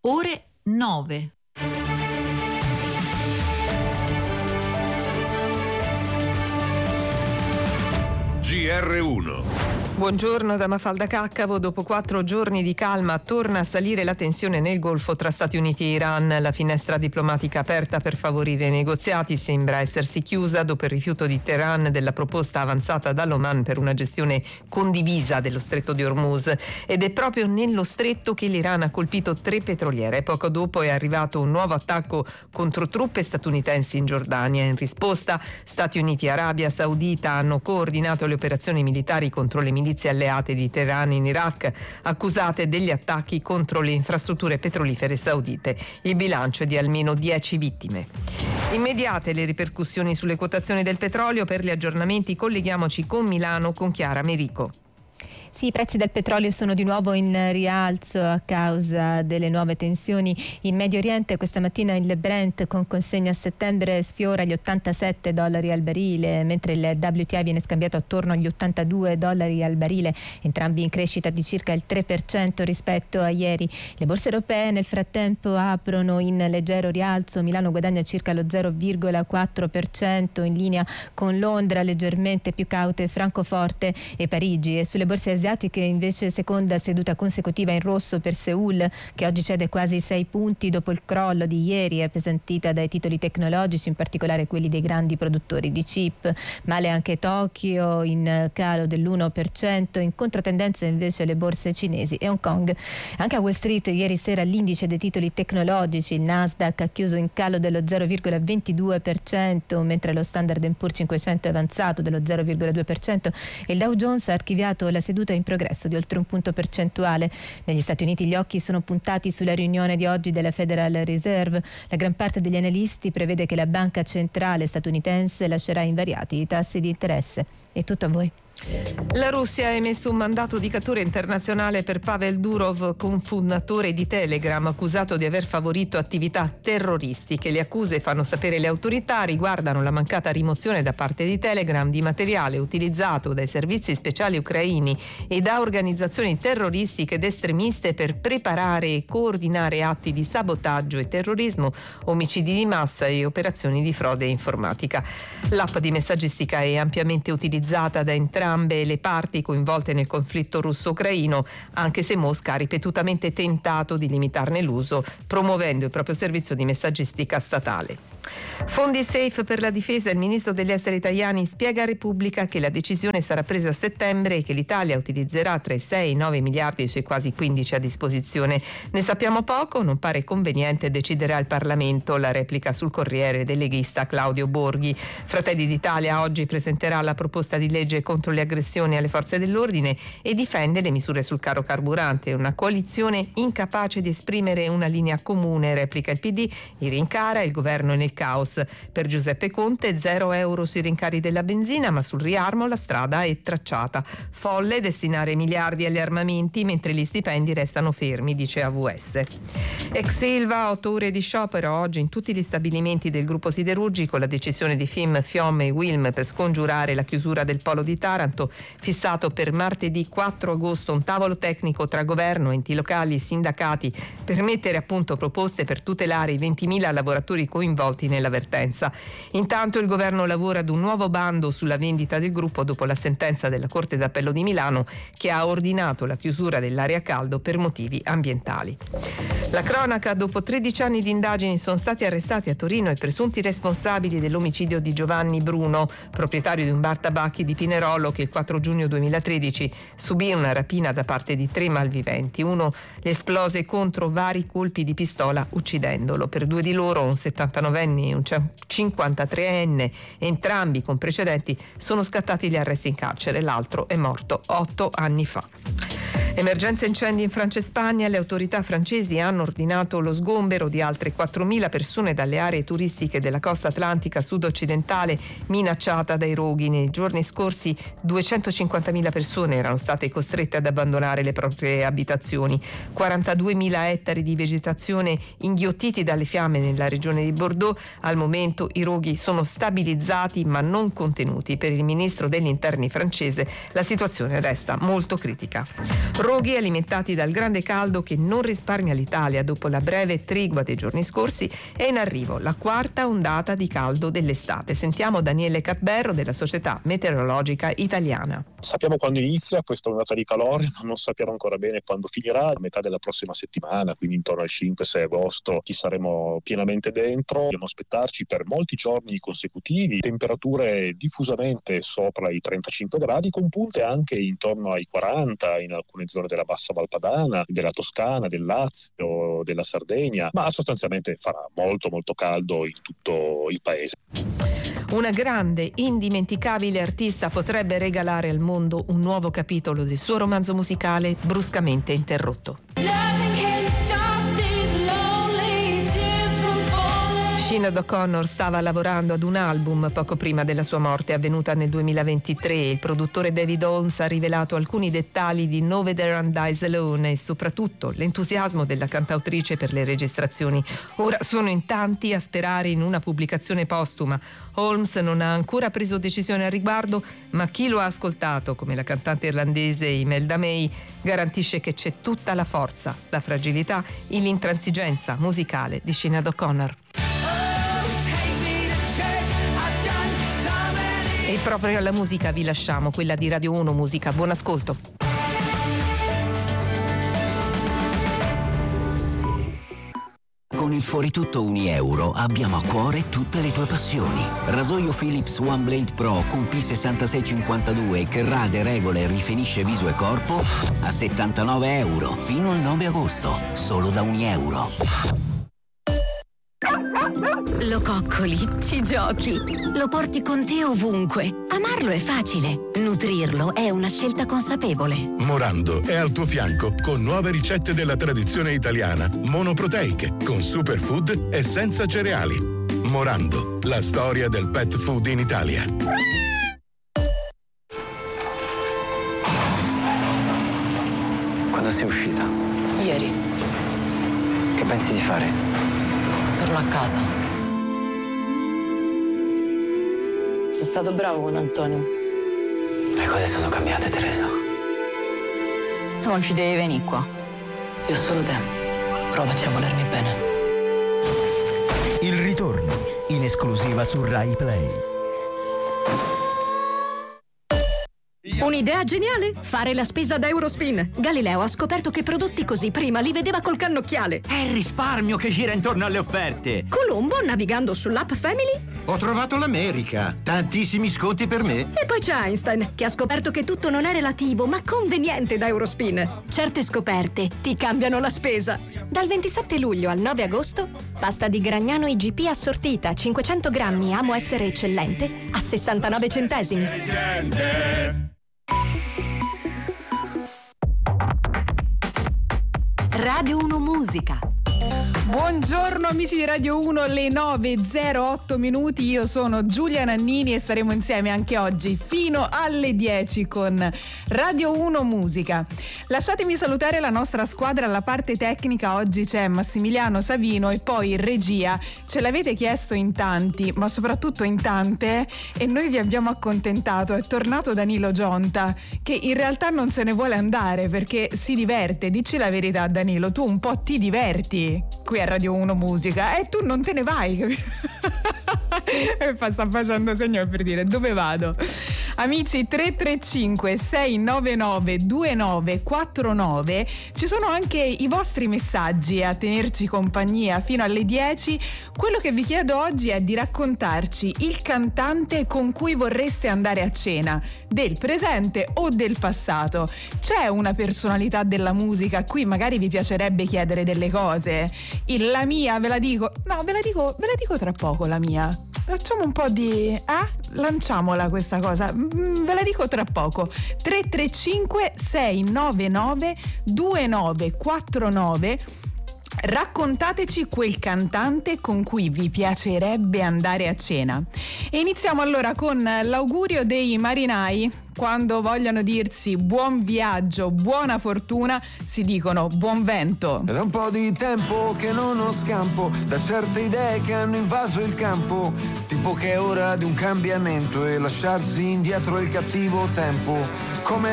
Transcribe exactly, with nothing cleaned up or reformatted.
ore nove. G R uno. Buongiorno da Mafalda Caccavo. Dopo quattro giorni di calma torna a salire la tensione nel Golfo tra Stati Uniti e Iran. La finestra diplomatica aperta per favorire i negoziati sembra essersi chiusa dopo il rifiuto di Teheran della proposta avanzata dall'Oman per una gestione condivisa dello stretto di Hormuz. Ed è proprio nello stretto che l'Iran ha colpito tre petroliere. Poco dopo è arrivato un nuovo attacco contro truppe statunitensi in Giordania. In risposta, Stati Uniti e Arabia Saudita hanno coordinato le operazioni militari contro le milizie alleate di Teheran in Iraq, accusate degli attacchi contro le infrastrutture petrolifere saudite. Il bilancio è di almeno dieci vittime. Immediate le ripercussioni sulle quotazioni del petrolio. Per gli aggiornamenti colleghiamoci con Milano con Chiara Merico. Sì, i prezzi del petrolio sono di nuovo in rialzo a causa delle nuove tensioni in Medio Oriente. Questa mattina il Brent con consegna a settembre sfiora gli ottantasette dollari al barile, mentre il W T I viene scambiato attorno agli ottantadue dollari al barile, entrambi in crescita di circa il tre per cento rispetto a ieri. Le borse europee nel frattempo aprono in leggero rialzo. Milano guadagna circa lo zero virgola quattro per cento, in linea con Londra, leggermente più caute Francoforte e Parigi. E sulle borse asiatiche invece seconda seduta consecutiva in rosso per Seoul, che oggi cede quasi sei punti dopo il crollo di ieri, appesantita dai titoli tecnologici, in particolare quelli dei grandi produttori di chip. Male anche Tokyo, in calo dell'uno per cento, in controtendenza invece le borse cinesi e Hong Kong. Anche a Wall Street ieri sera l'indice dei titoli tecnologici, il Nasdaq, ha chiuso in calo dello zero virgola ventidue per cento, mentre lo Standard and Poor's cinquecento è avanzato dello zero virgola due per cento e il Dow Jones ha archiviato la seduta in progresso di oltre un punto percentuale. Negli Stati Uniti gli occhi sono puntati sulla riunione di oggi della Federal Reserve. La gran parte degli analisti prevede che la banca centrale statunitense lascerà invariati i tassi di interesse. È tutto a voi. La Russia ha emesso un mandato di cattura internazionale per Pavel Durov, cofondatore di Telegram, accusato di aver favorito attività terroristiche. Le accuse, fanno sapere le autorità, riguardano la mancata rimozione da parte di Telegram di materiale utilizzato dai servizi speciali ucraini e da organizzazioni terroristiche ed estremiste per preparare e coordinare atti di sabotaggio e terrorismo, omicidi di massa e operazioni di frode informatica. L'app di messaggistica è ampiamente utilizzata da entrambi le parti coinvolte nel conflitto russo-ucraino, anche se Mosca ha ripetutamente tentato di limitarne l'uso, promuovendo il proprio servizio di messaggistica statale. Fondi safe per la difesa. Il ministro degli esteri italiani spiega a Repubblica che la decisione sarà presa a settembre e che l'Italia utilizzerà tra i sei e i nove miliardi sui quasi quindici a disposizione. Ne sappiamo poco, non pare conveniente, deciderà il Parlamento. La replica sul Corriere del leghista Claudio Borghi. Fratelli d'Italia oggi presenterà la proposta di legge contro le aggressioni alle forze dell'ordine e difende le misure sul caro carburante. Una coalizione incapace di esprimere una linea comune, replica il P D, i rincara il governo nel caos. Per Giuseppe Conte zero euro sui rincari della benzina, ma sul riarmo la strada è tracciata. Folle destinare miliardi agli armamenti mentre gli stipendi restano fermi, dice A V S. Ex Ilva, otto ore di sciopero oggi in tutti gli stabilimenti del gruppo siderurgico. La decisione di F I M, FIOM e Wilm per scongiurare la chiusura del polo di Taranto, fissato per martedì quattro agosto un tavolo tecnico tra governo, enti locali e sindacati per mettere a punto proposte per tutelare i ventimila lavoratori coinvolti nell'avvertenza. Intanto il governo lavora ad un nuovo bando sulla vendita del gruppo dopo la sentenza della Corte d'Appello di Milano che ha ordinato la chiusura dell'area a caldo per motivi ambientali. La cronaca: dopo tredici anni di indagini sono stati arrestati a Torino i presunti responsabili dell'omicidio di Giovanni Bruno, proprietario di un bar tabacchi di Pinerolo, che il quattro giugno duemilatredici subì una rapina da parte di tre malviventi. Uno le esplose contro vari colpi di pistola uccidendolo. Per due di loro, un settantanovenne e un cinquantatreenne, entrambi con precedenti, sono scattati gli arresti in carcere. L'altro è morto otto anni fa. Emergenza incendi in Francia e Spagna. Le autorità francesi hanno ordinato lo sgombero di altre quattromila persone dalle aree turistiche della costa atlantica sud-occidentale minacciata dai roghi. Nei giorni scorsi duecentocinquantamila persone erano state costrette ad abbandonare le proprie abitazioni. quarantaduemila ettari di vegetazione inghiottiti dalle fiamme nella regione di Bordeaux. Al momento i roghi sono stabilizzati ma non contenuti. Per il ministro degli interni francese la situazione resta molto critica. Roghi alimentati dal grande caldo che non risparmia l'Italia dopo la breve tregua dei giorni scorsi, è in arrivo la quarta ondata di caldo dell'estate. Sentiamo Daniele Capberro della Società Meteorologica Italiana. Sappiamo quando inizia questa ondata di calore, ma non sappiamo ancora bene quando finirà. A metà della prossima settimana, quindi intorno al cinque sei agosto, ci saremo pienamente dentro. Dobbiamo aspettarci per molti giorni consecutivi temperature diffusamente sopra i trentacinque gradi, con punte anche intorno ai quaranta in alcune zone della Bassa Valpadana, della Toscana, del Lazio, della Sardegna, ma sostanzialmente farà molto molto caldo in tutto il paese. Una grande, indimenticabile artista potrebbe regalare al mondo un nuovo capitolo del suo romanzo musicale bruscamente interrotto. Sinéad O'Connor stava lavorando ad un album poco prima della sua morte, avvenuta nel duemilaventitré. Il produttore David Holmes ha rivelato alcuni dettagli di No Veteran Dies Alone e soprattutto l'entusiasmo della cantautrice per le registrazioni. Ora sono in tanti a sperare in una pubblicazione postuma. Holmes non ha ancora preso decisione al riguardo, ma chi lo ha ascoltato, come la cantante irlandese Imelda May, garantisce che c'è tutta la forza, la fragilità e l'intransigenza musicale di Sinéad O'Connor. E proprio alla musica vi lasciamo, quella di Radio uno Musica. Buon ascolto. Con il fuori tutto un euro abbiamo a cuore tutte le tue passioni. Rasoio Philips One Blade Pro con P sessantasei cinquantadue che rade, regola e rifinisce viso e corpo a settantanove euro fino al nove agosto, solo da un euro. Lo coccoli, ci giochi, lo porti con te ovunque. Amarlo è facile, nutrirlo è una scelta consapevole. Morando è al tuo fianco con nuove ricette della tradizione italiana, monoproteiche, con superfood e senza cereali. Morando, la storia del pet food in Italia. Quando sei uscita? Ieri. Che pensi di fare? Torno a casa. Sei stato bravo con Antonio. Le cose sono cambiate, Teresa. Tu non ci devi venire qua. Io ho solo te. Provaci a volermi bene. Il ritorno, in esclusiva su Rai Play. Un'idea geniale? Fare la spesa da Eurospin. Galileo ha scoperto che prodotti così prima li vedeva col cannocchiale. È il risparmio che gira intorno alle offerte. Colombo, navigando sull'app Family, ho trovato l'America. Tantissimi sconti per me. E poi c'è Einstein, che ha scoperto che tutto non è relativo, ma conveniente da Eurospin. Certe scoperte ti cambiano la spesa. Dal ventisette luglio al nove agosto, pasta di Gragnano I G P assortita, cinquecento grammi, amo essere eccellente, a sessantanove centesimi. Radio uno Musica. Buongiorno amici di Radio uno, le nove e zero otto minuti. Io sono Giulia Nannini e staremo insieme anche oggi fino alle dieci con Radio uno Musica. Lasciatemi salutare la nostra squadra. Alla parte tecnica oggi c'è Massimiliano Savino e poi in regia. Ce l'avete chiesto in tanti, ma soprattutto in tante, e noi vi abbiamo accontentato. È tornato Danilo Gionta, che in realtà non se ne vuole andare perché si diverte. Dici la verità, Danilo, tu un po' ti diverti qui a Radio uno Musica e tu non te ne vai, capito? Sta facendo segno per dire dove vado. Amici, tre tre cinque sei nove nove due nove quattro nove, ci sono anche i vostri messaggi a tenerci compagnia fino alle dieci. Quello che vi chiedo oggi è di raccontarci il cantante con cui vorreste andare a cena, del presente o del passato. C'è una personalità della musica a cui magari vi piacerebbe chiedere delle cose? Il, la mia, ve la dico, no, ve la dico, ve la dico tra poco la mia. Facciamo un po' di... eh? Lanciamola questa cosa. Ve la dico tra poco. tre tre cinque sei nove nove due nove quattro nove. Raccontateci quel cantante con cui vi piacerebbe andare a cena. E iniziamo allora con l'augurio dei marinai. Quando vogliono dirsi buon viaggio, buona fortuna, si dicono buon vento. È da un po' di tempo che non ho scampo da certe idee che hanno invaso il campo, tipo che è ora di un cambiamento e lasciarsi indietro il cattivo tempo. Come